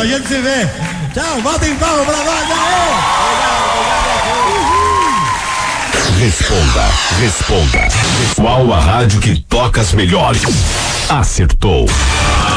a gente se vê. Tchau, bota em palma pra nós. Responda. Qual a rádio que toca as melhores? Acertou.